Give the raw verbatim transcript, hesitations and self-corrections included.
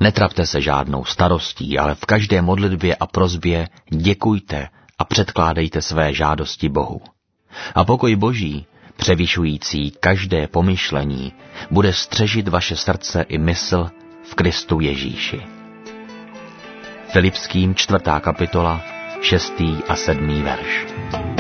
Netrapte se žádnou starostí, ale v každé modlitbě a prosbě děkujte a předkládejte své žádosti Bohu. A pokoj Boží, převyšující každé pomyšlení, bude střežit vaše srdce i mysl v Kristu Ježíši. Filipským čtvrtá kapitola, šestý a sedmý verš.